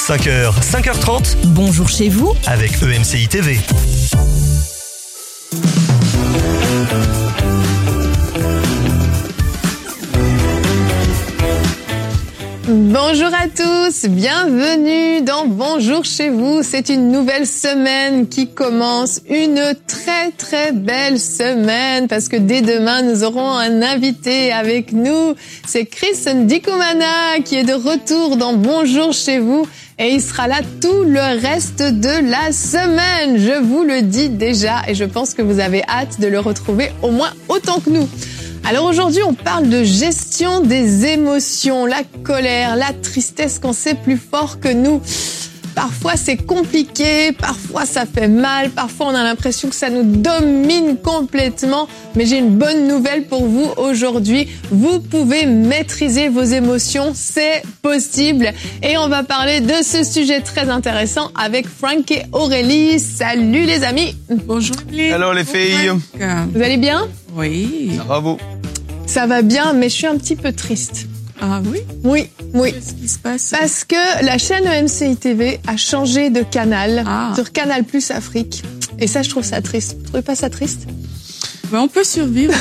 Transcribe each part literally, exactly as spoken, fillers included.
cinq heures, cinq heures trente. Bonjour chez vous avec E M C I T V. Bonjour à tous, bienvenue dans Bonjour chez vous. C'est une nouvelle semaine qui commence, une très très belle semaine parce que dès demain nous aurons un invité avec nous. C'est Chris Ndikumana qui est de retour dans Bonjour chez vous et il sera là tout le reste de la semaine. Je vous le dis déjà et je pense que vous avez hâte de le retrouver au moins autant que nous. Alors aujourd'hui, on parle de gestion des émotions, la colère, la tristesse quand c'est plus fort que nous. Parfois c'est compliqué, parfois ça fait mal, parfois on a l'impression que ça nous domine complètement. Mais j'ai une bonne nouvelle pour vous aujourd'hui. Vous pouvez maîtriser vos émotions, c'est possible. Et on va parler de ce sujet très intéressant avec Frank et Aurélie. Salut les amis. Bonjour les. Hello les filles. Vous allez bien? Oui. Ça va vous? Ça va bien, mais je suis un petit peu triste. Ah oui? Oui, oui. Qu'est-ce qui se passe? Parce que la chaîne E M C I T V a changé de canal ah. sur Canal Plus Afrique. Et ça, je trouve ça triste. Vous trouvez pas ça triste? Mais on peut survivre.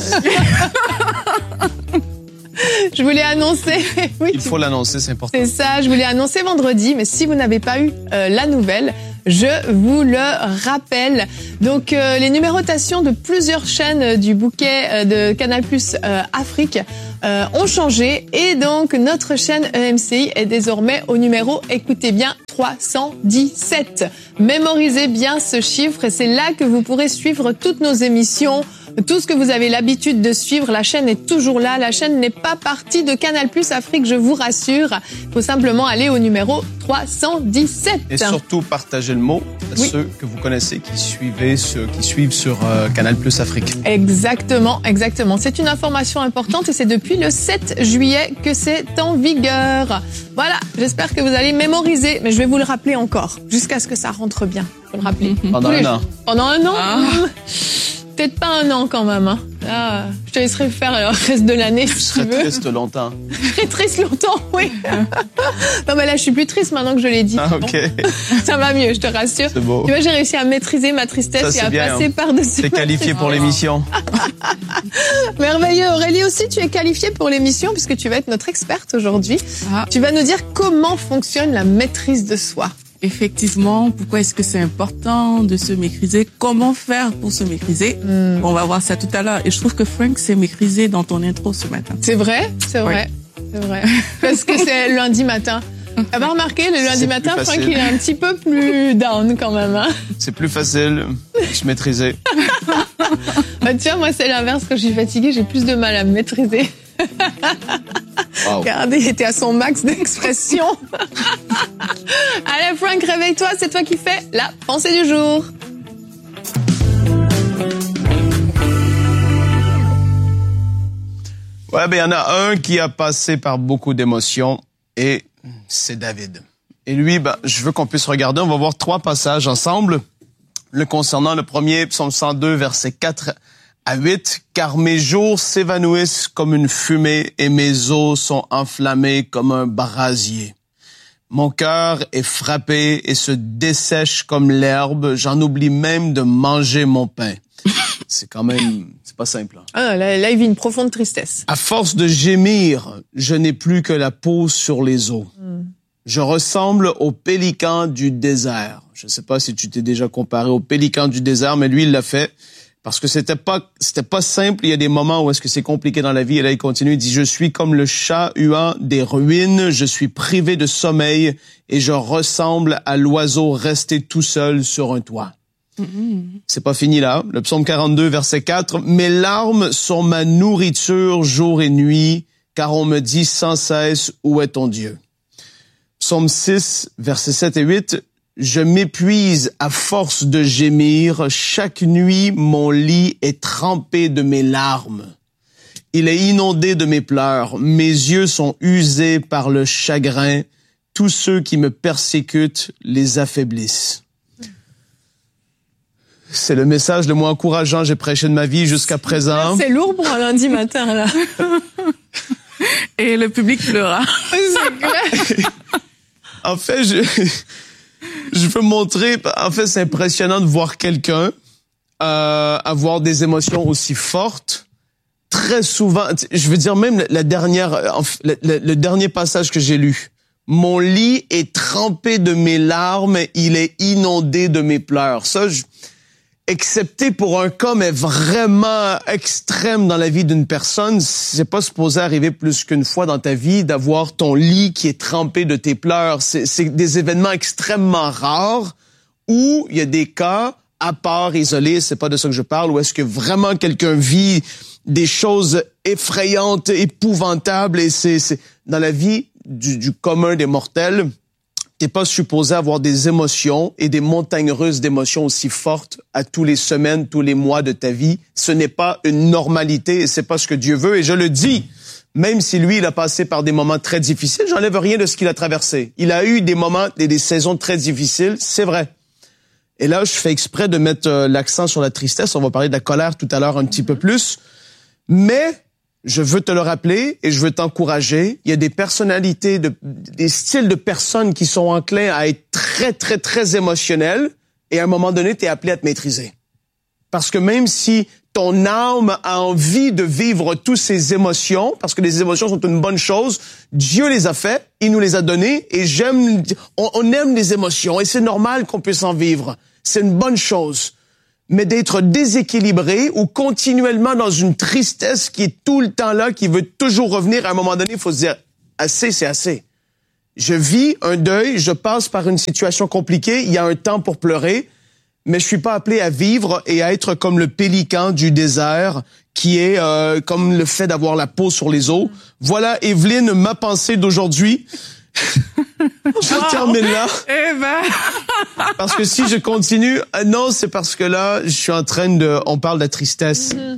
Je voulais annoncer... Oui, Il faut l'annoncer, c'est important. C'est ça, je voulais annoncer vendredi, mais si vous n'avez pas eu euh, la nouvelle, je vous le rappelle. Donc, euh, les numérotations de plusieurs chaînes euh, du bouquet euh, de Canal Plus euh, Afrique euh, ont changé. Et donc, notre chaîne E M C I est désormais au numéro, écoutez bien, trois cent dix-sept. Mémorisez bien ce chiffre et c'est là que vous pourrez suivre toutes nos émissions, tout ce que vous avez l'habitude de suivre. La chaîne est toujours là. La chaîne n'est pas partie de Canal Plus Afrique, je vous rassure. Il faut simplement aller au numéro trois cent dix-sept. Et surtout, partagez le mot à oui. ceux que vous connaissez qui, suivez, ceux qui suivent sur euh, Canal Plus Afrique. Exactement, exactement. C'est une information importante et c'est depuis le sept juillet que c'est en vigueur. Voilà, j'espère que vous allez mémoriser, mais je vais vous le rappeler encore, jusqu'à ce que ça rentre bien. Faut le rappeler. Pendant un an. Pendant un an ah. Peut-être pas un an quand même. Hein. Là, je te laisserai faire le reste de l'année si je serais tu veux. triste longtemps. Très triste longtemps, oui. Non mais là, je suis plus triste maintenant que je l'ai dit. Ah, ok. Bon. Ça va mieux, je te rassure. C'est beau. Tu vois, j'ai réussi à maîtriser ma tristesse Ça, et à bien, passer hein. par-dessus. T'es qualifié pour l'émission. Merveilleux. Aurélie aussi, tu es qualifiée pour l'émission puisque tu vas être notre experte aujourd'hui. Ah. Tu vas nous dire comment fonctionne la maîtrise de soi. Effectivement, pourquoi est-ce que c'est important de se maîtriser? Comment faire pour se maîtriser? mm. On va voir ça tout à l'heure. Et je trouve que Frank s'est maîtrisé dans ton intro ce matin. C'est vrai, c'est vrai, oui. c'est vrai. Parce que c'est lundi matin. T'as pas remarqué, le lundi matin, Frank, il est un petit peu plus down quand même. Hein. C'est plus facile de se maîtriser. Bah, tiens, moi, c'est l'inverse. Quand je suis fatiguée, j'ai plus de mal à me maîtriser. Wow. Regardez, il était à son max d'expression. Allez, Frank, réveille-toi, c'est toi qui fais la pensée du jour. Ouais, ben, il y en a un qui a passé par beaucoup d'émotions et c'est David. Et lui, ben, je veux qu'on puisse regarder, on va voir trois passages ensemble. Le concernant, le premier, Psaume cent deux, versets quatre à huit, car mes jours s'évanouissent comme une fumée et mes os sont enflammés comme un brasier. Mon cœur est frappé et se dessèche comme l'herbe. J'en oublie même de manger mon pain. C'est quand même, c'est pas simple. Hein. Ah, là, là, il vit une profonde tristesse. À force de gémir, je n'ai plus que la peau sur les os. Mm. Je ressemble au pélican du désert. Je ne sais pas si tu t'es déjà comparé au pélican du désert, mais lui, il l'a fait. Parce que c'était pas, c'était pas simple. Il y a des moments où est-ce que c'est compliqué dans la vie. Et là, il continue. Il dit, je suis comme le chat huant des ruines. Je suis privé de sommeil et je ressemble à l'oiseau resté tout seul sur un toit. Mm-hmm. C'est pas fini là. Le psaume quarante-deux, verset quatre. Mes larmes sont ma nourriture jour et nuit, car on me dit sans cesse, où est ton Dieu? Psaume six, versets sept et huit. Je m'épuise à force de gémir. Chaque nuit, mon lit est trempé de mes larmes. Il est inondé de mes pleurs. Mes yeux sont usés par le chagrin. Tous ceux qui me persécutent les affaiblissent. C'est le message le moins encourageant que j'ai prêché de ma vie jusqu'à présent. C'est lourd pour un lundi matin, là. Et le public pleura. C'est clair. En fait, je, je veux montrer, en fait, c'est impressionnant de voir quelqu'un euh, avoir des émotions aussi fortes. Très souvent, je veux dire même la dernière, le, le, le dernier passage que j'ai lu. Mon lit est trempé de mes larmes, il est inondé de mes pleurs. Ça, je, excepté pour un cas, mais vraiment extrême dans la vie d'une personne, c'est pas supposé arriver plus qu'une fois dans ta vie d'avoir ton lit qui est trempé de tes pleurs. C'est, c'est des événements extrêmement rares où il y a des cas à part, isolés, c'est pas de ça que je parle, où est-ce que vraiment quelqu'un vit des choses effrayantes, épouvantables, et c'est, c'est dans la vie du, du commun des mortels, t'es pas supposé avoir des émotions et des montagnes russes d'émotions aussi fortes à tous les semaines, tous les mois de ta vie. Ce n'est pas une normalité et c'est pas ce que Dieu veut. Et je le dis, même si lui, il a passé par des moments très difficiles, j'enlève rien de ce qu'il a traversé. Il a eu des moments et des saisons très difficiles, c'est vrai. Et là, je fais exprès de mettre euh, l'accent sur la tristesse. On va parler de la colère tout à l'heure un petit peu plus. Mais je veux te le rappeler et je veux t'encourager. Il y a des personnalités, de, des styles de personnes qui sont enclins à être très, très, très émotionnels. Et à un moment donné, tu es appelé à te maîtriser. Parce que même si ton âme a envie de vivre toutes ces émotions, parce que les émotions sont une bonne chose, Dieu les a fait, il nous les a données, et j'aime, on, on aime les émotions, et c'est normal qu'on puisse en vivre. C'est une bonne chose. Mais d'être déséquilibré ou continuellement dans une tristesse qui est tout le temps là, qui veut toujours revenir, à un moment donné, il faut se dire, assez, c'est assez. Je vis un deuil, je passe par une situation compliquée, il y a un temps pour pleurer, mais je suis pas appelé à vivre et à être comme le pélican du désert, qui est euh, comme le fait d'avoir la peau sur les os. Voilà, Evelyne, ma pensée d'aujourd'hui. Je wow. termine là. Eh ben. Parce que si je continue, euh, non, c'est parce que là, je suis en train de, on parle de la tristesse. Mm-hmm.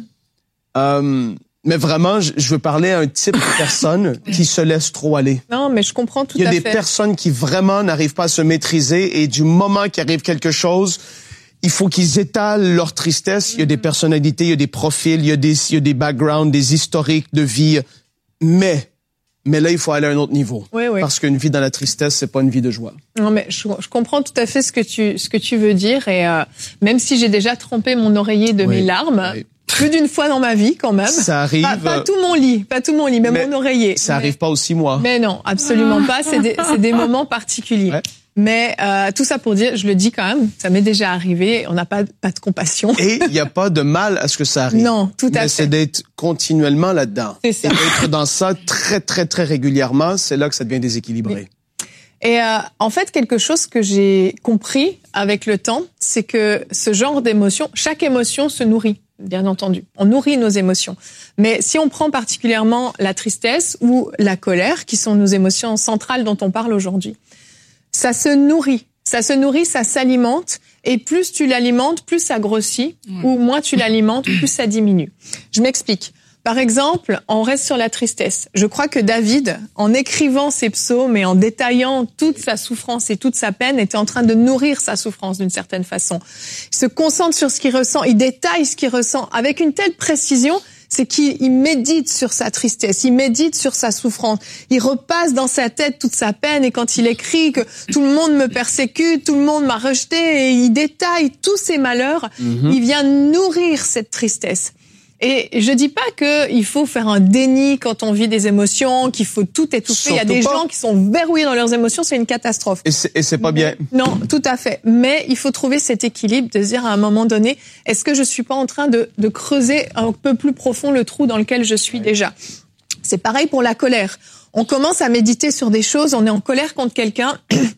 Euh, mais vraiment, je, je veux parler à un type de personne qui se laisse trop aller. Non, mais je comprends tout à fait. Il y a des personnes qui vraiment n'arrivent pas à se maîtriser et du moment qu'il arrive quelque chose, il faut qu'ils étalent leur tristesse. Il y a des personnalités, il y a des profils, il y a des, il y a des backgrounds, des historiques de vie. Mais, mais là, il faut aller à un autre niveau. Oui, oui. Parce qu'une vie dans la tristesse, c'est pas une vie de joie. Non, mais je, je comprends tout à fait ce que tu, ce que tu veux dire. Et euh, même si j'ai déjà trempé mon oreiller de oui, mes larmes, oui. plus d'une fois dans ma vie, quand même. Ça arrive. Pas, pas tout mon lit, pas tout mon lit, mais, mais mon oreiller. Ça mais, arrive pas aussi, moi. Mais non, absolument pas. C'est des, c'est des moments particuliers. Ouais. Mais euh, tout ça pour dire, je le dis quand même, ça m'est déjà arrivé, on n'a pas, pas de compassion. Et il n'y a pas de mal à ce que ça arrive. Non, tout à mais fait. C'est d'être continuellement là-dedans. C'est ça. Et d'être dans ça très, très, très régulièrement, c'est là que ça devient déséquilibré. Oui. Et euh, en fait, quelque chose que j'ai compris avec le temps, c'est que ce genre d'émotion, chaque émotion se nourrit, bien entendu. On nourrit nos émotions. Mais si on prend particulièrement la tristesse ou la colère, qui sont nos émotions centrales dont on parle aujourd'hui, ça se nourrit, ça se nourrit, ça s'alimente, et plus tu l'alimentes, plus ça grossit, mmh. ou moins tu l'alimentes, plus ça diminue. Je m'explique. Par exemple, on reste sur la tristesse. Je crois que David, en écrivant ses psaumes et en détaillant toute sa souffrance et toute sa peine, était en train de nourrir sa souffrance d'une certaine façon. Il se concentre sur ce qu'il ressent, il détaille ce qu'il ressent avec une telle précision, c'est qu'il médite sur sa tristesse, il médite sur sa souffrance, il repasse dans sa tête toute sa peine, et quand il écrit que tout le monde me persécute, tout le monde m'a rejeté, et il détaille tous ses malheurs, mm-hmm. il vient nourrir cette tristesse. Et je dis pas que il faut faire un déni quand on vit des émotions, qu'il faut tout étouffer. Surtout il y a des pas. gens qui sont verrouillés dans leurs émotions, c'est une catastrophe. Et c'est, et c'est pas bien. Non, tout à fait. Mais il faut trouver cet équilibre de se dire à un moment donné, est-ce que je suis pas en train de, de creuser un peu plus profond le trou dans lequel je suis ouais. déjà? C'est pareil pour la colère. On commence à méditer sur des choses, on est en colère contre quelqu'un.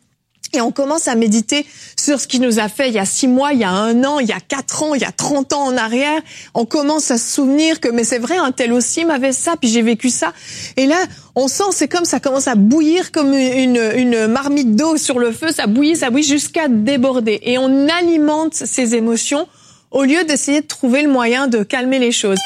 Et on commence à méditer sur ce qu'il nous a fait il y a six mois, il y a un an, il y a quatre ans, il y a trente ans en arrière. On commence à se souvenir que, mais c'est vrai, un tel aussi m'avait ça, puis j'ai vécu ça. Et là, on sent, c'est comme ça commence à bouillir comme une, une marmite d'eau sur le feu. Ça bouillit, ça bouillit jusqu'à déborder. Et on alimente ces émotions au lieu d'essayer de trouver le moyen de calmer les choses.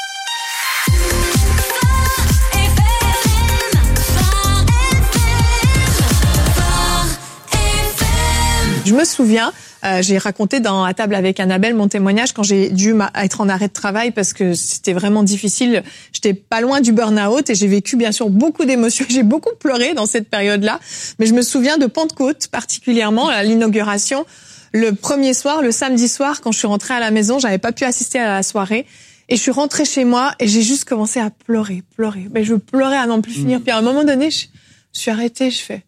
Je me souviens, euh, j'ai raconté dans À table avec Annabelle mon témoignage quand j'ai dû être en arrêt de travail parce que c'était vraiment difficile. J'étais pas loin du burn-out et j'ai vécu bien sûr beaucoup d'émotions. J'ai beaucoup pleuré dans cette période-là. Mais je me souviens de Pentecôte particulièrement, à l'inauguration. Le premier soir, le samedi soir, quand je suis rentrée à la maison, j'avais pas pu assister à la soirée. Et je suis rentrée chez moi et j'ai juste commencé à pleurer, pleurer. Mais je pleurais à n'en plus finir. Mmh. Puis à un moment donné, je, je suis arrêtée, je fais...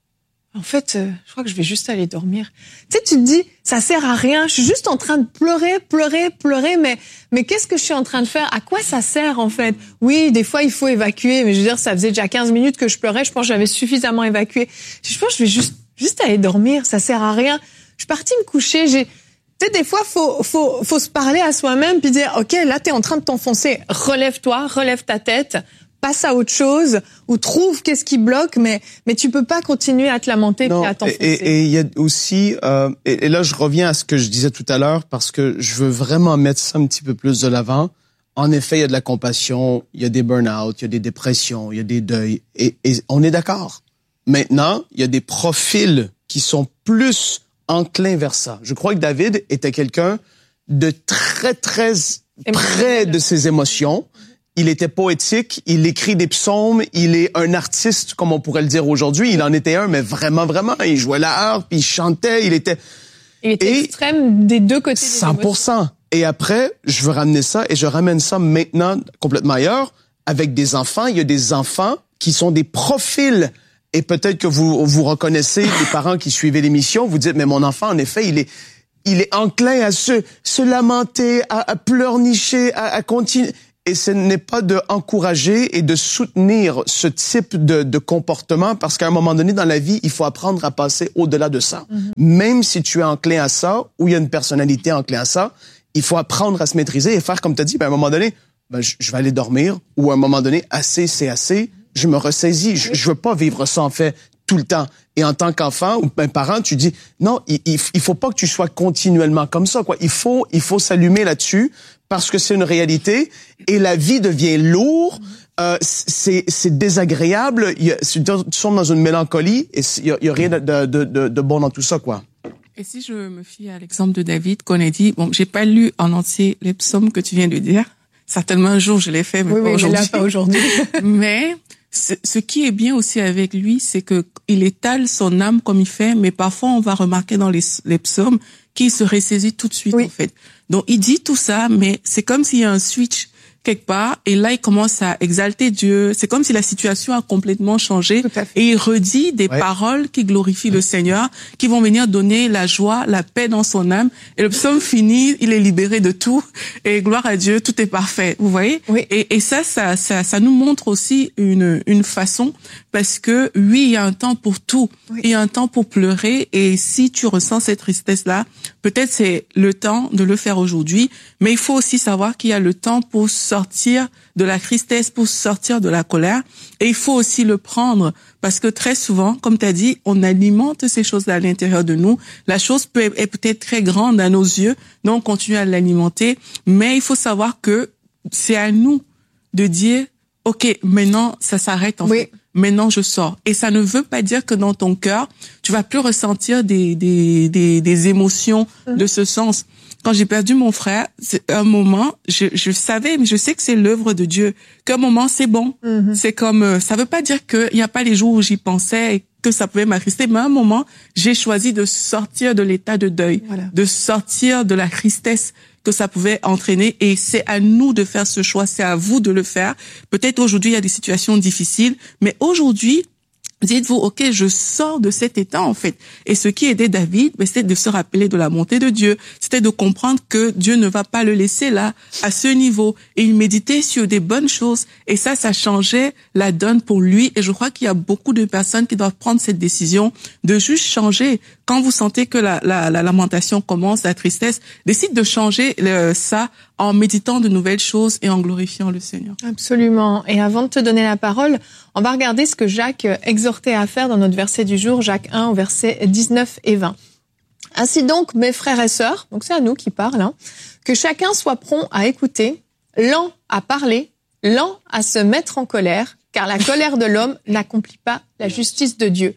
En fait, euh, je crois que je vais juste aller dormir. Tu sais, tu te dis, ça sert à rien. Je suis juste en train de pleurer, pleurer, pleurer. Mais, mais qu'est-ce que je suis en train de faire? À quoi ça sert, en fait? Oui, des fois, il faut évacuer. Mais je veux dire, ça faisait déjà quinze minutes que je pleurais. Je pense que j'avais suffisamment évacué. Je pense que je vais juste, juste aller dormir. Ça sert à rien. Je suis partie me coucher. J'ai, tu sais, des fois, faut, faut, faut se parler à soi-même puis dire, OK, là, t'es en train de t'enfoncer. Relève-toi, relève ta tête. Passe à autre chose ou trouve qu'est-ce qui bloque, mais mais tu peux pas continuer à te lamenter non, et à t'enfoncer. Et il y a aussi, euh, et, et là je reviens à ce que je disais tout à l'heure parce que je veux vraiment mettre ça un petit peu plus de l'avant. En effet, il y a de la compassion, il y a des burn-out, il y a des dépressions, il y a des deuils, et, et on est d'accord. Maintenant, il y a des profils qui sont plus enclins vers ça. Je crois que David était quelqu'un de très très près de ses émotions. Il était poétique, il écrit des psaumes, il est un artiste, comme on pourrait le dire aujourd'hui. Il en était un, mais vraiment, vraiment. Il jouait la harpe, il chantait, il était... Il était et extrême des deux côtés des cent pour cent. Et après, je veux ramener ça, et je ramène ça maintenant complètement ailleurs, avec des enfants. Il y a des enfants qui sont des profils, et peut-être que vous vous reconnaissez, les parents qui suivaient l'émission, vous dites, mais mon enfant, en effet, il est... il est enclin à se, se lamenter, à, à pleurnicher, à, à continuer... Et ce n'est pas de encourager et de soutenir ce type de, de comportement parce qu'à un moment donné dans la vie, il faut apprendre à passer au-delà de ça. Mm-hmm. Même si tu es enclin à ça ou il y a une personnalité enclin à ça, il faut apprendre à se maîtriser et faire comme tu as dit, ben, à un moment donné, ben, je, je vais aller dormir ou à un moment donné, assez, c'est assez, je me ressaisis. Je, je veux pas vivre ça en fait tout le temps. Et en tant qu'enfant ou un parent, tu dis non, il, il, il faut pas que tu sois continuellement comme ça, quoi. Il faut, il faut s'allumer là-dessus parce que c'est une réalité et la vie devient lourde. Euh, c'est, c'est désagréable. Il y a, tu tombes dans une mélancolie et il y a, il y a rien de, de, de, de bon dans tout ça, quoi. Et si je me fie à l'exemple de David qu'on a dit, bon, j'ai pas lu en entier les psaumes que tu viens de dire. Certainement un jour je l'ai fait, mais oui, pas oui, aujourd'hui. Mais là, pas aujourd'hui. Mais ce, ce qui est bien aussi avec lui, c'est que il étale son âme comme il fait, mais parfois on va remarquer dans les, les psaumes qu'il se ressaisit tout de suite, oui. en fait. Donc il dit tout ça, mais c'est comme s'il y a un switch quelque part, et là il commence à exalter Dieu. C'est comme si la situation a complètement changé, et il redit des ouais. paroles qui glorifient ouais. le Seigneur, qui vont venir donner la joie, la paix dans son âme. Et le psaume finit, il est libéré de tout, et gloire à Dieu, tout est parfait. Vous voyez? Oui. Et, et ça, ça, ça, ça nous montre aussi une, une façon, parce que oui, il y a un temps pour tout, oui. il y a un temps pour pleurer, et si tu ressens cette tristesse-là, peut-être c'est le temps de le faire aujourd'hui, mais il faut aussi savoir qu'il y a le temps pour sortir de la tristesse, pour sortir de la colère. Et il faut aussi le prendre parce que très souvent, comme tu as dit, on alimente ces choses-là à l'intérieur de nous. La chose peut être peut-être très grande à nos yeux, donc on continue à l'alimenter. Mais il faut savoir que c'est à nous de dire, OK, maintenant, ça s'arrête en oui. fait. Maintenant, je sors. Et ça ne veut pas dire que dans ton cœur, tu vas plus ressentir des, des, des, des émotions mmh. de ce sens. Quand j'ai perdu mon frère, c'est un moment, je, je savais, mais je sais que c'est l'œuvre de Dieu, qu'un moment c'est bon. Mm-hmm. C'est comme, ça veut pas dire qu'il n'y a pas les jours où j'y pensais et que ça pouvait m'attrister, mais à un moment, j'ai choisi de sortir de l'état de deuil, voilà. de sortir de la tristesse que ça pouvait entraîner, et c'est à nous de faire ce choix, c'est à vous de le faire. Peut-être aujourd'hui il y a des situations difficiles, mais aujourd'hui, dites-vous, OK, je sors de cet état, en fait. Et ce qui aidait David, ben, c'était de se rappeler de la bonté de Dieu. C'était de comprendre que Dieu ne va pas le laisser là, à ce niveau. Et il méditait sur des bonnes choses. Et ça, ça changeait la donne pour lui. Et je crois qu'il y a beaucoup de personnes qui doivent prendre cette décision de juste changer. Quand vous sentez que la, la, la lamentation commence, la tristesse, décide de changer le, ça en méditant de nouvelles choses et en glorifiant le Seigneur. Absolument. Et avant de te donner la parole, on va regarder ce que Jacques exhortait à faire dans notre verset du jour, Jacques un, au verset dix-neuf et vingt. Ainsi donc, mes frères et sœurs, donc c'est à nous qui parle, hein, que chacun soit prompt à écouter, lent à parler, lent à se mettre en colère, car la colère de l'homme n'accomplit pas la justice de Dieu.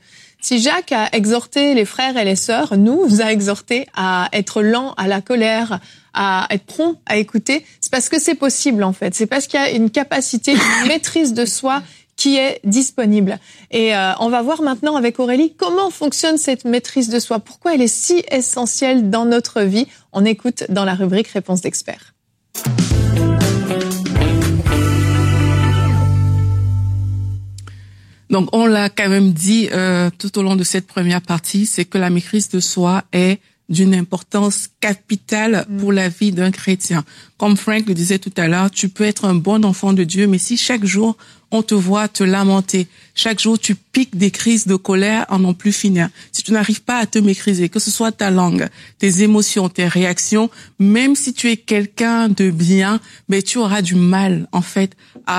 Si Jacques a exhorté les frères et les sœurs, nous a exhorté à être lent à la colère, à être prompt à écouter, c'est parce que c'est possible en fait. C'est parce qu'il y a une capacité, une maîtrise de soi qui est disponible. Et euh, on va voir maintenant avec Aurélie comment fonctionne cette maîtrise de soi, pourquoi elle est si essentielle dans notre vie. On écoute dans la rubrique Réponse d'experts. Donc, on l'a quand même dit euh, tout au long de cette première partie, c'est que la maîtrise de soi est d'une importance capitale pour la vie d'un chrétien. Comme Frank le disait tout à l'heure, tu peux être un bon enfant de Dieu, mais si chaque jour on te voit te lamenter, chaque jour tu piques des crises de colère en n'en plus finir, si tu n'arrives pas à te maîtriser, que ce soit ta langue, tes émotions, tes réactions, même si tu es quelqu'un de bien, mais tu auras du mal en fait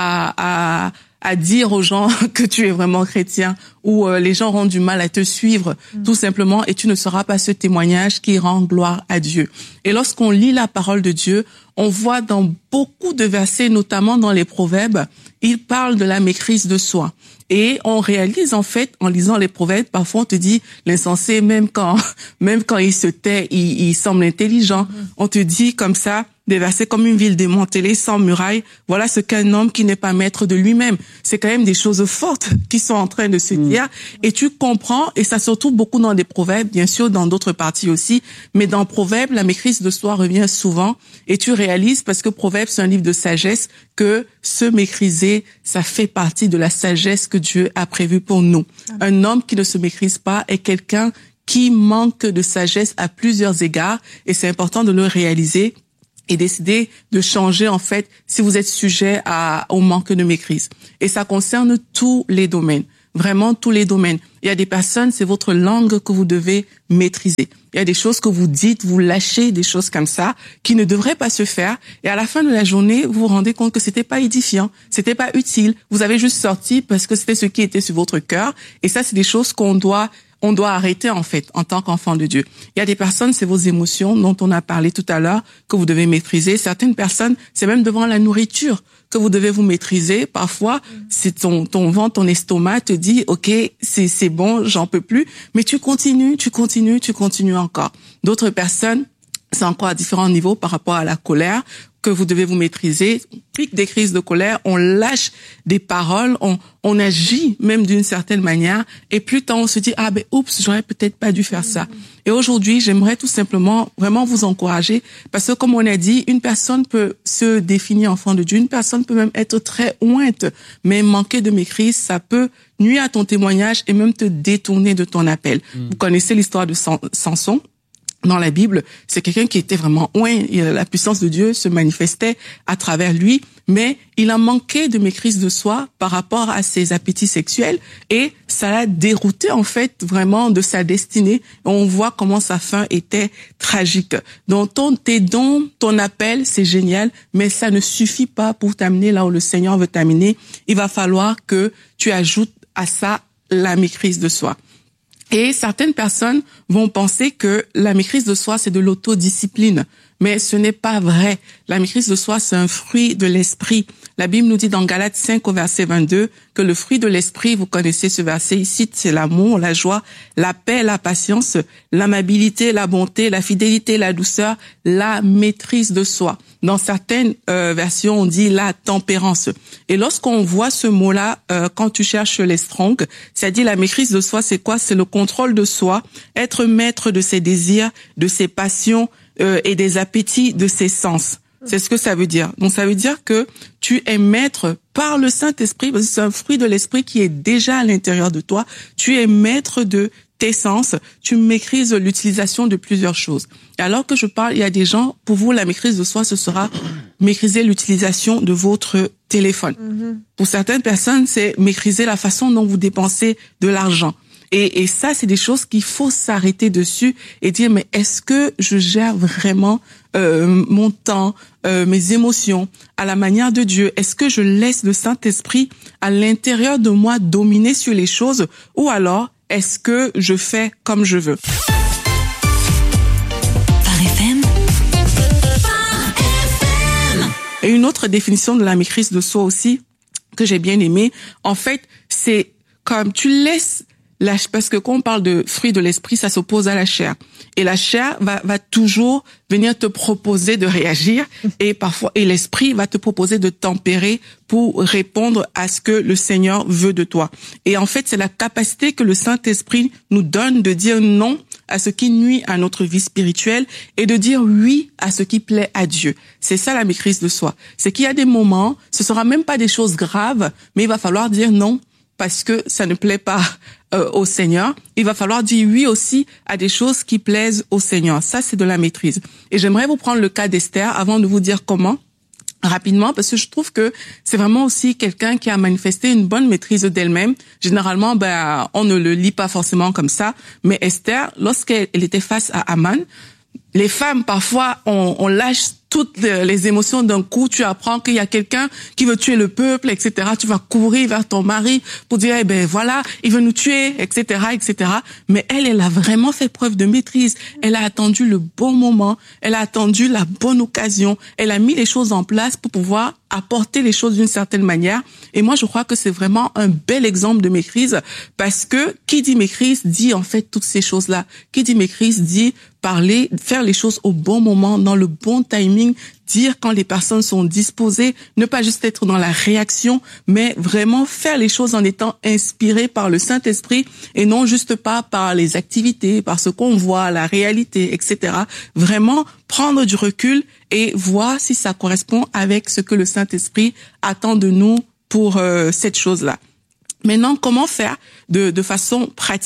à à à dire aux gens que tu es vraiment chrétien, ou euh, les gens auront du mal à te suivre, mmh. tout simplement, et tu ne seras pas ce témoignage qui rend gloire à Dieu. Et lorsqu'on lit la parole de Dieu, on voit dans beaucoup de versets, notamment dans les Proverbes, il parle de la maîtrise de soi. Et on réalise en fait, en lisant les Proverbes, parfois on te dit, l'insensé, même quand, même quand il se tait, il, il semble intelligent. Mmh. On te dit comme ça, des versets comme une ville démantelée, sans muraille. Voilà ce qu'un homme qui n'est pas maître de lui-même. C'est quand même des choses fortes qui sont en train de se dire. Mmh. Et tu comprends, et ça se retrouve beaucoup dans des Proverbes, bien sûr, dans d'autres parties aussi. Mais dans Proverbes, la maîtrise de soi revient souvent. Et tu réalises, parce que Proverbes, c'est un livre de sagesse, que se maîtriser, ça fait partie de la sagesse que Dieu a prévue pour nous. Mmh. Un homme qui ne se maîtrise pas est quelqu'un qui manque de sagesse à plusieurs égards. Et c'est important de le réaliser et décider de changer, en fait, si vous êtes sujet à, au manque de maîtrise. Et ça concerne tous les domaines, vraiment tous les domaines. Il y a des personnes, c'est votre langue que vous devez maîtriser. Il y a des choses que vous dites, vous lâchez des choses comme ça, qui ne devraient pas se faire. Et à la fin de la journée, vous vous rendez compte que c'était pas édifiant, c'était pas utile. Vous avez juste sorti parce que c'était ce qui était sur votre cœur. Et ça, c'est des choses qu'on doit on doit arrêter, en fait, en tant qu'enfant de Dieu. Il y a des personnes, c'est vos émotions dont on a parlé tout à l'heure, que vous devez maîtriser. Certaines personnes, c'est même devant la nourriture que vous devez vous maîtriser. Parfois, c'est ton, ton ventre, ton estomac te dit, OK, c'est, c'est bon, j'en peux plus. Mais tu continues, tu continues, tu continues encore. D'autres personnes, c'est encore à différents niveaux par rapport à la colère, que vous devez vous maîtriser. On pique des crises de colère, on lâche des paroles, on, on agit même d'une certaine manière, et plus tard on se dit, ah ben oups, j'aurais peut-être pas dû faire ça. Et aujourd'hui, j'aimerais tout simplement vraiment vous encourager, parce que comme on a dit, une personne peut se définir enfant de Dieu, une personne peut même être très ointe, mais manquer de maîtrise, ça peut nuire à ton témoignage et même te détourner de ton appel. Mmh. Vous connaissez l'histoire de Samson. Dans la Bible, c'est quelqu'un qui était vraiment oint, la puissance de Dieu se manifestait à travers lui, mais il a manqué de maîtrise de soi par rapport à ses appétits sexuels, et ça l'a dérouté en fait vraiment de sa destinée. On voit comment sa fin était tragique. Donc ton, tes dons, ton appel, c'est génial, mais ça ne suffit pas pour t'amener là où le Seigneur veut t'amener. Il va falloir que tu ajoutes à ça la maîtrise de soi. Et certaines personnes vont penser que la maîtrise de soi, c'est de l'autodiscipline. Mais ce n'est pas vrai. La maîtrise de soi, c'est un fruit de l'esprit. La Bible nous dit dans Galates cinq au verset vingt-deux que le fruit de l'esprit, vous connaissez ce verset ici, c'est l'amour, la joie, la paix, la patience, l'amabilité, la bonté, la fidélité, la douceur, la maîtrise de soi. Dans certaines euh, versions, on dit la tempérance. Et lorsqu'on voit ce mot-là, euh, quand tu cherches les Strong, ça dit la maîtrise de soi, c'est quoi? C'est le contrôle de soi, être maître de ses désirs, de ses passions, Euh, et des appétits de ses sens. C'est ce que ça veut dire. Donc ça veut dire que tu es maître par le Saint-Esprit, parce que c'est un fruit de l'Esprit qui est déjà à l'intérieur de toi. Tu es maître de tes sens, tu maîtrises l'utilisation de plusieurs choses. Et alors que je parle, il y a des gens, pour vous, la maîtrise de soi, ce sera maîtriser l'utilisation de votre téléphone. Mm-hmm. Pour certaines personnes, c'est maîtriser la façon dont vous dépensez de l'argent. Et, et ça, c'est des choses qu'il faut s'arrêter dessus et dire, mais est-ce que je gère vraiment euh, mon temps, euh, mes émotions à la manière de Dieu? Est-ce que je laisse le Saint-Esprit à l'intérieur de moi dominer sur les choses, ou alors est-ce que je fais comme je veux? Phare F M. Phare F M. Et une autre définition de la maîtrise de soi aussi, que j'ai bien aimée, en fait, c'est comme tu laisses la, parce que quand on parle de fruit de l'esprit, ça s'oppose à la chair. Et la chair va, va toujours venir te proposer de réagir et parfois, et l'esprit va te proposer de tempérer pour répondre à ce que le Seigneur veut de toi. Et en fait, c'est la capacité que le Saint-Esprit nous donne de dire non à ce qui nuit à notre vie spirituelle et de dire oui à ce qui plaît à Dieu. C'est ça la maîtrise de soi. C'est qu'il y a des moments, ce sera même pas des choses graves, mais il va falloir dire non parce que ça ne plaît pas euh, au Seigneur. Il va falloir dire oui aussi à des choses qui plaisent au Seigneur. Ça, c'est de la maîtrise. Et j'aimerais vous prendre le cas d'Esther avant de vous dire comment. Rapidement, parce que je trouve que c'est vraiment aussi quelqu'un qui a manifesté une bonne maîtrise d'elle-même. Généralement, ben, on ne le lit pas forcément comme ça, mais Esther, lorsqu'elle était face à Haman, les femmes, parfois, on, on lâche toutes les émotions d'un coup. Tu apprends qu'il y a quelqu'un qui veut tuer le peuple, et cetera. Tu vas courir vers ton mari pour dire, eh ben voilà, il veut nous tuer, et cetera, et cetera. Mais elle, elle a vraiment fait preuve de maîtrise. Elle a attendu le bon moment. Elle a attendu la bonne occasion. Elle a mis les choses en place pour pouvoir apporter les choses d'une certaine manière. Et moi, je crois que c'est vraiment un bel exemple de maîtrise parce que qui dit maîtrise dit en fait toutes ces choses-là. Qui dit maîtrise dit parler, faire les choses au bon moment, dans le bon timing, dire quand les personnes sont disposées, ne pas juste être dans la réaction, mais vraiment faire les choses en étant inspiré par le Saint-Esprit et non juste pas par les activités, par ce qu'on voit, la réalité, et cetera. Vraiment prendre du recul et voir si ça correspond avec ce que le Saint-Esprit attend de nous pour euh, cette chose-là. Maintenant, comment faire de, de façon pratique ?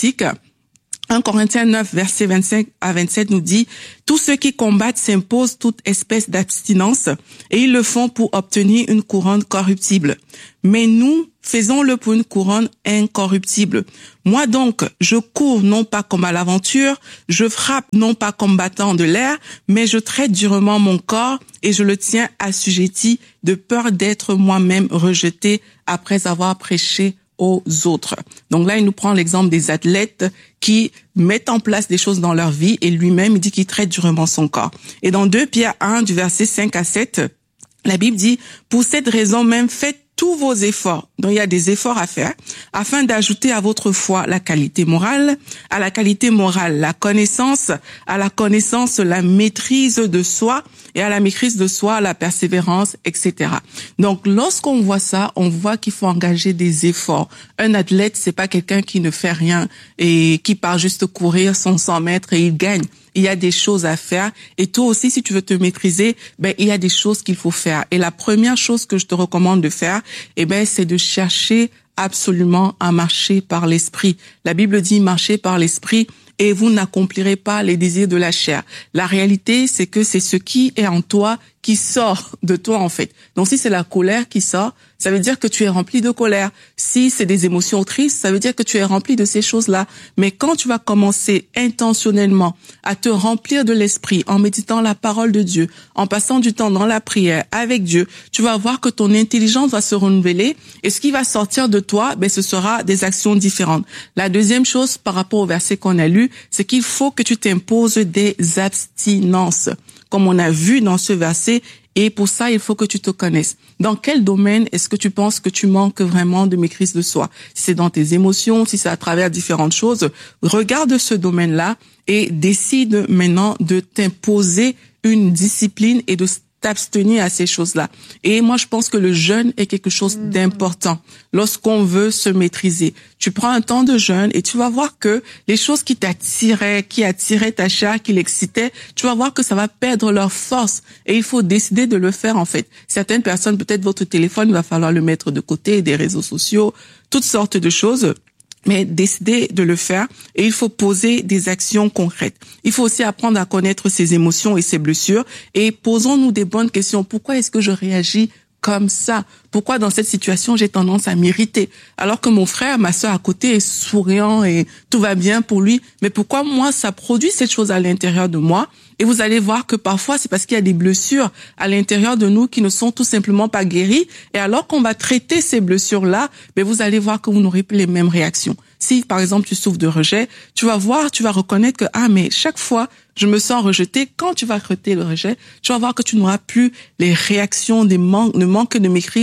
un Corinthiens neuf, verset vingt-cinq à vingt-sept nous dit « Tous ceux qui combattent s'imposent toute espèce d'abstinence et ils le font pour obtenir une couronne corruptible. Mais nous, faisons-le pour une couronne incorruptible. Moi donc, je cours non pas comme à l'aventure, je frappe non pas comme battant de l'air, mais je traite durement mon corps et je le tiens assujetti de peur d'être moi-même rejeté après avoir prêché aux autres. » Donc là, il nous prend l'exemple des athlètes qui mettent en place des choses dans leur vie et lui-même, il dit qu'il traite durement son corps. Et dans deux Pierre un, du verset cinq à sept, la Bible dit « Pour cette raison même, faites tous vos efforts. » Donc il y a des efforts à faire afin d'ajouter à votre foi la qualité morale, à la qualité morale la connaissance, à la connaissance la maîtrise de soi et à la maîtrise de soi la persévérance, et cetera. Donc lorsqu'on voit ça, on voit qu'il faut engager des efforts. Un athlète, c'est pas quelqu'un qui ne fait rien et qui part juste courir son cent mètres et il gagne. Il y a des choses à faire et toi aussi, si tu veux te maîtriser, ben il y a des choses qu'il faut faire. Et la première chose que je te recommande de faire, eh ben c'est de chercher absolument à marcher par l'esprit. La Bible dit marcher par l'esprit et vous n'accomplirez pas les désirs de la chair. La réalité, c'est que c'est ce qui est en toi qui sort de toi, en fait. Donc, si c'est la colère qui sort, ça veut dire que tu es rempli de colère. Si c'est des émotions tristes, ça veut dire que tu es rempli de ces choses-là. Mais quand tu vas commencer intentionnellement à te remplir de l'esprit, en méditant la parole de Dieu, en passant du temps dans la prière avec Dieu, tu vas voir que ton intelligence va se renouveler et ce qui va sortir de toi, ben, ce sera des actions différentes. La deuxième chose par rapport au verset qu'on a lu, c'est qu'il faut que tu t'imposes des abstinences, comme on a vu dans ce verset, et pour ça, il faut que tu te connaisses. Dans quel domaine est-ce que tu penses que tu manques vraiment de maîtrise de soi? Si c'est dans tes émotions, si c'est à travers différentes choses, regarde ce domaine-là et décide maintenant de t'imposer une discipline et de t'abstenir à ces choses-là. Et moi, je pense que le jeûne est quelque chose mmh. d'important lorsqu'on veut se maîtriser. Tu prends un temps de jeûne et tu vas voir que les choses qui t'attiraient, qui attiraient ta chair, qui l'excitaient, tu vas voir que ça va perdre leur force. Et il faut décider de le faire, en fait. Certaines personnes, peut-être votre téléphone, il va falloir le mettre de côté, des réseaux sociaux, toutes sortes de choses. Mais décider de le faire et il faut poser des actions concrètes. Il faut aussi apprendre à connaître ses émotions et ses blessures et posons-nous des bonnes questions. Pourquoi est-ce que je réagis comme ça? Pourquoi dans cette situation j'ai tendance à m'irriter alors que mon frère, ma sœur à côté est souriant et tout va bien pour lui? Mais pourquoi moi ça produit cette chose à l'intérieur de moi? Et vous allez voir que parfois c'est parce qu'il y a des blessures à l'intérieur de nous qui ne sont tout simplement pas guéries. Et alors qu'on va traiter ces blessures-là, ben vous allez voir que vous n'aurez plus les mêmes réactions. Si par exemple tu souffres de rejet, tu vas voir, tu vas reconnaître que ah mais chaque fois je me sens rejeté. Quand tu vas traiter le rejet, tu vas voir que tu n'auras plus les réactions des manques, de manque de maîtrise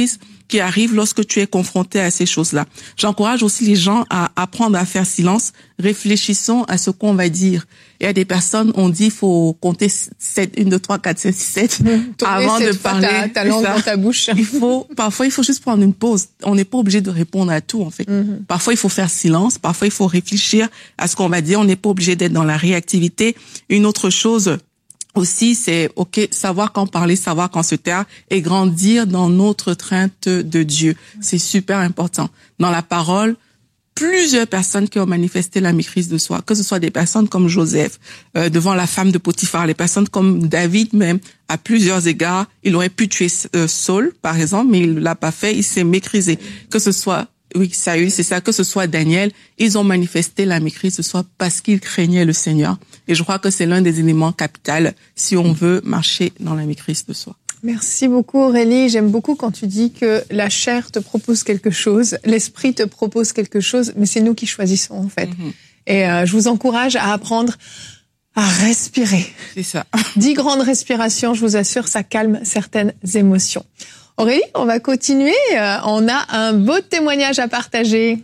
qui arrivent lorsque tu es confronté à ces choses-là. J'encourage aussi les gens à apprendre à faire silence. Réfléchissons à ce qu'on va dire. Il y a des personnes, on dit, faut compter sept, une, deux, trois, quatre, cinq, six, sept avant de parler. Ta, ta langue dans ta bouche. Il faut, parfois, il faut juste prendre une pause. On n'est pas obligé de répondre à tout, en fait. Mm-hmm. Parfois, il faut faire silence. Parfois, il faut réfléchir à ce qu'on va dire. On n'est pas obligé d'être dans la réactivité. Une autre chose aussi, c'est, ok, savoir quand parler, savoir quand se taire et grandir dans notre crainte de Dieu. C'est super important. Dans la parole, plusieurs personnes qui ont manifesté la maîtrise de soi, que ce soit des personnes comme Joseph, euh, devant la femme de Potiphar, les personnes comme David même, à plusieurs égards, il aurait pu tuer euh, Saul, par exemple, mais il l'a pas fait, il s'est maîtrisé. Que ce soit, oui, Saül, c'est ça, que ce soit Daniel, ils ont manifesté la maîtrise de soi parce qu'ils craignaient le Seigneur. Et je crois que c'est l'un des éléments capitaux si on veut marcher dans la maîtrise de soi. Merci beaucoup Aurélie. J'aime beaucoup quand tu dis que la chair te propose quelque chose, l'esprit te propose quelque chose, mais c'est nous qui choisissons en fait. Mm-hmm. Et euh, je vous encourage à apprendre à respirer. C'est ça. Dix grandes respirations, je vous assure, ça calme certaines émotions. Aurélie, on va continuer. Euh, on a un beau témoignage à partager.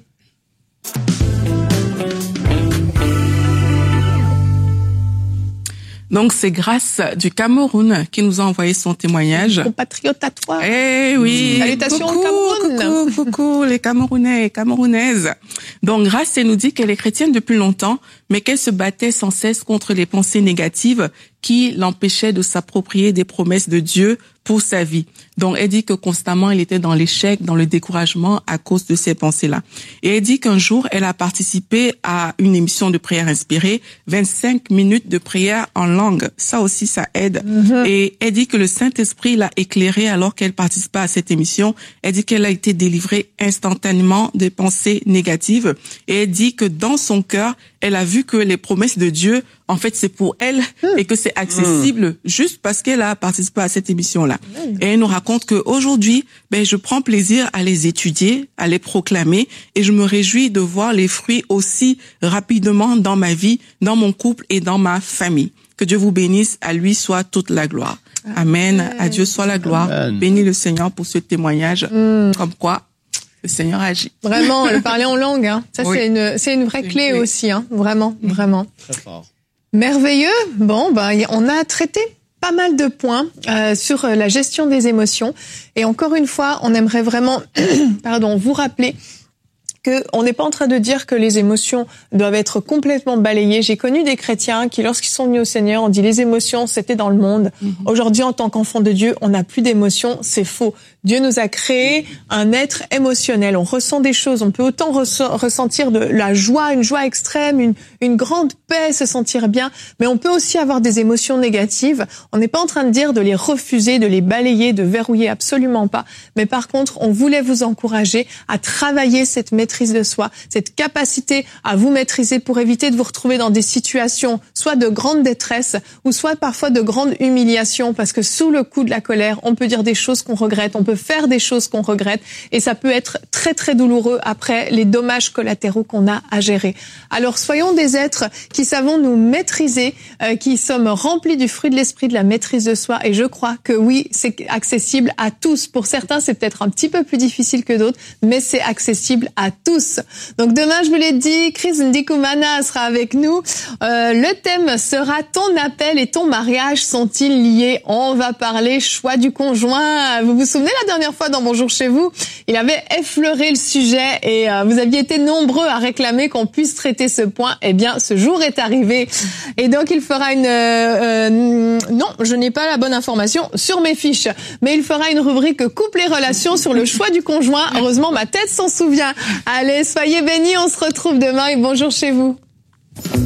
Donc, c'est Grâce du Cameroun qui nous a envoyé son témoignage. Compatriote à toi. Eh oui. Salutations coucou, au Cameroun. Coucou, coucou, les Camerounais et Camerounaises. Donc, Grâce, elle nous dit qu'elle est chrétienne depuis longtemps, mais qu'elle se battait sans cesse contre les pensées négatives qui l'empêchaient de s'approprier des promesses de Dieu pour sa vie. Donc, elle dit que constamment, elle était dans l'échec, dans le découragement à cause de ces pensées-là. Et elle dit qu'un jour, elle a participé à une émission de prière inspirée, vingt-cinq minutes de prière en langue. Ça aussi, ça aide. Mm-hmm. Et elle dit que le Saint-Esprit l'a éclairée alors qu'elle participait à cette émission. Elle dit qu'elle a été délivrée instantanément des pensées négatives. Et elle dit que dans son cœur, elle a vu que les promesses de Dieu, en fait, c'est pour elle mm. et que c'est accessible mm. juste parce qu'elle a participé à cette émission-là. Mm. Et elle nous raconte qu'aujourd'hui, ben, je prends plaisir à les étudier, à les proclamer et je me réjouis de voir les fruits aussi rapidement dans ma vie, dans mon couple et dans ma famille. Que Dieu vous bénisse, à lui soit toute la gloire. Amen. Amen. À Dieu soit la gloire. Amen. Bénis le Seigneur pour ce témoignage. Mm. Comme quoi, le Seigneur agit. Vraiment, le parler en langue, hein. Ça, oui. c'est une, c'est une vraie une clé, clé aussi, hein. Vraiment, mmh. vraiment. Très fort. Merveilleux. Bon, bah, on a traité pas mal de points euh, sur la gestion des émotions. Et encore une fois, on aimerait vraiment, pardon, vous rappeler que on n'est pas en train de dire que les émotions doivent être complètement balayées. J'ai connu des chrétiens qui, lorsqu'ils sont venus au Seigneur, ont dit les émotions, c'était dans le monde. Mm-hmm. Aujourd'hui, en tant qu'enfant de Dieu, on n'a plus d'émotions. C'est faux. Dieu nous a créé un être émotionnel. On ressent des choses. On peut autant re- ressentir de la joie, une joie extrême, une, une grande paix, se sentir bien. Mais on peut aussi avoir des émotions négatives. On n'est pas en train de dire de les refuser, de les balayer, de verrouiller, absolument pas. Mais par contre, on voulait vous encourager à travailler cette maîtrise de soi, cette capacité à vous maîtriser pour éviter de vous retrouver dans des situations soit de grande détresse ou soit parfois de grande humiliation, parce que sous le coup de la colère, on peut dire des choses qu'on regrette, on peut faire des choses qu'on regrette et ça peut être très très douloureux après les dommages collatéraux qu'on a à gérer. Alors soyons des êtres qui savons nous maîtriser, euh, qui sommes remplis du fruit de l'esprit, de la maîtrise de soi, et je crois que oui, c'est accessible à tous. Pour certains, c'est peut-être un petit peu plus difficile que d'autres, mais c'est accessible à tous. Donc demain, je vous l'ai dit, Chris Ndikumana sera avec nous. Euh, le thème sera ton appel et ton mariage sont-ils liés? On va parler choix du conjoint. Vous vous souvenez la dernière fois dans Bonjour chez vous, il avait effleuré le sujet et euh, vous aviez été nombreux à réclamer qu'on puisse traiter ce point. Eh bien, ce jour est arrivé. Et donc, il fera une... Euh, euh, non, je n'ai pas la bonne information sur mes fiches, mais il fera une rubrique couple et relations sur le choix du conjoint. Heureusement, ma tête s'en souvient. Allez, soyez bénis, on se retrouve demain et bonjour chez vous.